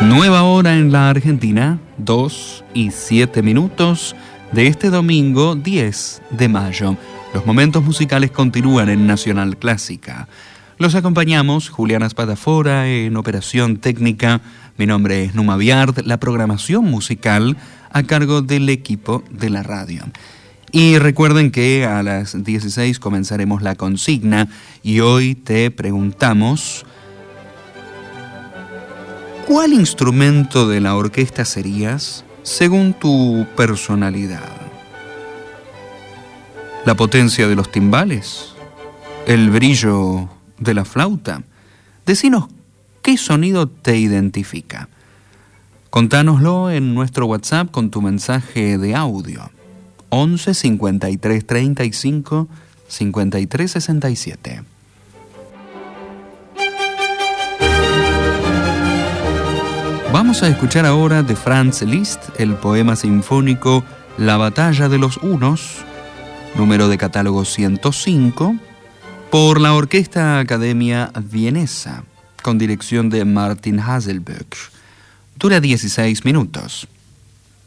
Nueva hora en la Argentina, 2:07 de este domingo 10 de mayo. Los momentos musicales continúan en Nacional Clásica. Los acompañamos Juliana Spadafora en operación técnica. Mi nombre es Numa Biard, la programación musical a cargo del equipo de la radio. Y recuerden que a las 16 comenzaremos la consigna y hoy te preguntamos: ¿cuál instrumento de la orquesta serías según tu personalidad? ¿La potencia de los timbales? ¿El brillo de la flauta? Decinos qué sonido te identifica. Contánoslo en nuestro WhatsApp con tu mensaje de audio. 11 53 35 53 67. Vamos a escuchar ahora de Franz Liszt el poema sinfónico La Batalla de los Hunos, número de catálogo 105, por la Orquesta Academia Vienesa, con dirección de Martin Haselböck. Dura 16 minutos.